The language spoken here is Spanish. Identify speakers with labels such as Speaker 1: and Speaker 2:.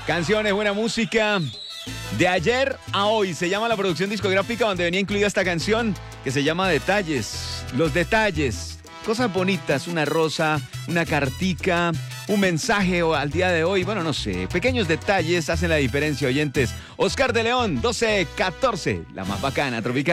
Speaker 1: Canciones, buena música. De ayer a hoy se llama la producción discográfica donde venía incluida esta canción que se llama Detalles. Los detalles, cosas bonitas, una rosa, una cartica, un mensaje al día de hoy. Bueno, no sé, pequeños detalles hacen la diferencia, oyentes. Oscar de León, 12-14, la más bacana, tropical.